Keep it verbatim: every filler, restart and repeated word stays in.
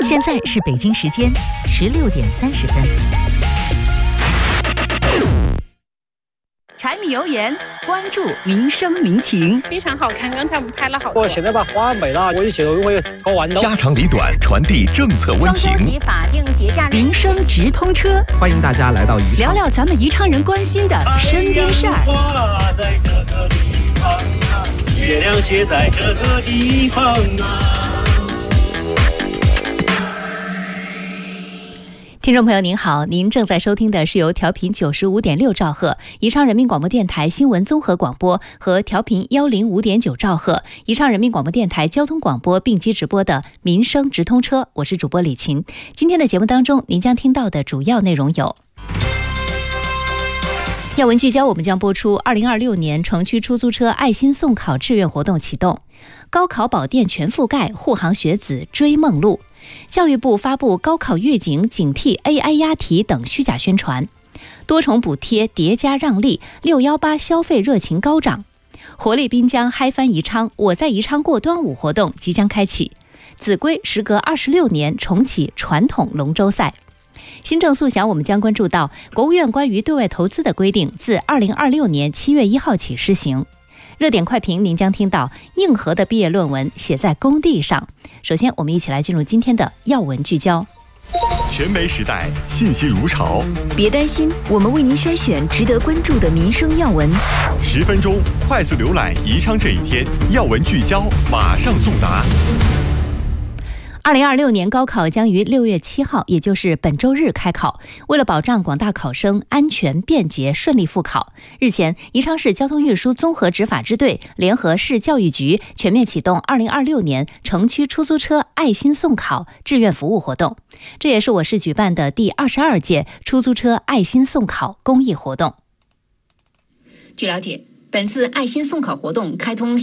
现在是北京时间十六点三十分。柴米油盐，关注民生民情， 非常好看。刚才我们拍了好多。 我现在把花美了，我就觉得我也搞完了。 家长里短，传递政策温情。 中秋及法定节假日， 民生直通车， 欢迎大家来到宜昌， 聊聊咱们宜昌人关心的身边事儿。 在这个地方啊，月亮却在这个地方啊。 听众朋友您好，您正在收听的是由调频九十五点六兆赫宜昌人民广播电台新闻综合广播和调频幺零五点九兆赫宜昌人民广播电台交通广播并机直播的民生直通车，我是主播李琴。今天的节目当中，您将听到的主要内容有：要闻聚焦，我们将播出二零二六年城区出租车爱心送考志愿活动启动，高考保电全覆盖，护航学子追梦路。教育部发布高考预警警惕 A I 押题等虚假宣传，多重补贴叠加让利，六一八消费热情高涨。活力滨江嗨翻宜昌，我在宜昌过端午活动即将开启。秭归时隔二十六年重启传统龙舟赛。新政速详，我们将关注到国务院关于对外投资的规定自二零二六年七月一号起施行。热点快评，您将听到硬核的毕业论文写在工地上。首先，我们一起来进入今天的要闻聚焦。 全媒时代，信息如潮， 别担心，我们为您筛选值得关注的民生要闻。 十分钟快速浏览宜昌这一天，要闻聚焦，马上送达。 二零二六年高考将于六月七号，也就是本周日开考。为了保障广大考生安全便捷顺利复考，日前，宜昌市交通运输综合执法支队联合市教育局全面启动二零二六年城区出租车爱心送考志愿服务活动。这也是我市举办的第二十二届出租车爱心送考公益活动。 据了解，本次爱心送考活动开通